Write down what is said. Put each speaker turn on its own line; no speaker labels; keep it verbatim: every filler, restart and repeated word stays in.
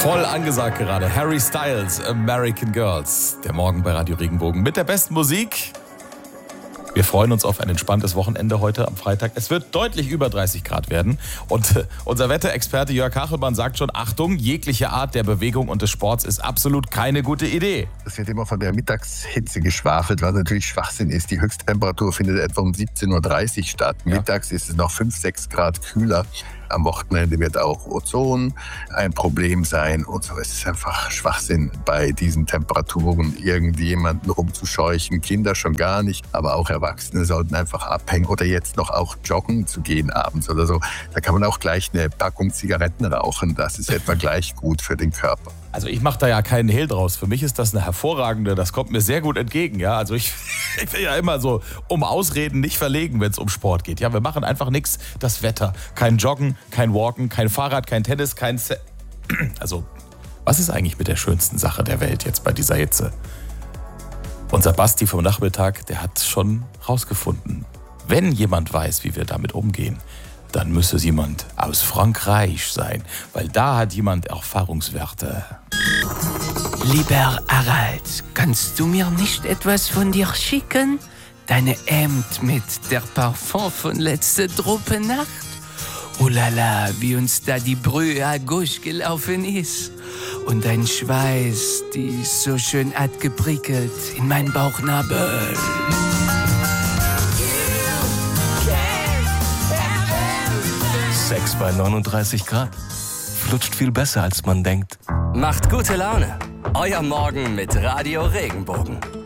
Voll angesagt gerade. Harry Styles, American Girls. Der Morgen bei Radio Regenbogen mit der besten Musik. Wir freuen uns auf ein entspanntes Wochenende heute am Freitag. Es wird deutlich über dreißig Grad werden. Und äh, unser Wetterexperte Jörg Kachelmann sagt schon, Achtung, jegliche Art der Bewegung und des Sports ist absolut keine gute Idee.
Es wird immer von der Mittagshitze geschwafelt, was natürlich Schwachsinn ist. Die Höchsttemperatur findet etwa um siebzehn Uhr dreißig statt. Ja. Mittags ist es noch fünf, sechs Grad kühler. Am Wochenende wird auch Ozon ein Problem sein und so. Es ist einfach Schwachsinn, bei diesen Temperaturen irgendjemanden rumzuscheuchen. Kinder schon gar nicht, aber auch Erwachsene sollten einfach abhängen oder jetzt noch auch joggen zu gehen abends oder so. Da kann man auch gleich eine Packung Zigaretten rauchen. Das ist etwa gleich gut für den Körper.
Also ich mache da ja keinen Hehl draus. Für mich ist das eine hervorragende, das kommt mir sehr gut entgegen. Ja, also ich, ich will ja immer so um Ausreden nicht verlegen, wenn es um Sport geht. Ja, wir machen einfach nichts. Das Wetter, kein Joggen, kein Walken, kein Fahrrad, kein Tennis, kein... Se- also, was ist eigentlich mit der schönsten Sache der Welt jetzt bei dieser Hitze? Unser Basti vom Nachmittag, der hat schon rausgefunden. Wenn jemand weiß, wie wir damit umgehen, dann müsse es jemand aus Frankreich sein, weil da hat jemand Erfahrungswerte.
Lieber Harald, kannst du mir nicht etwas von dir schicken? Deine Hemd mit der Parfum von letzter Tropennacht? Oh la la, wie uns da die Brühe à gauche gelaufen ist. Und dein Schweiß, die so schön hat geprickelt in meinen Bauchnabel.
Sex bei neununddreißig Grad. Flutscht viel besser, als man denkt.
Macht gute Laune. Euer Morgen mit Radio Regenbogen.